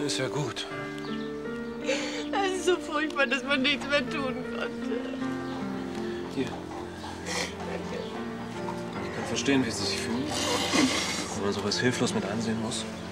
ist ja gut. Es ist so furchtbar, dass man nichts mehr tun konnte. Hier. Ich kann verstehen, wie Sie sich fühlen. Wenn man sowas hilflos mit ansehen muss.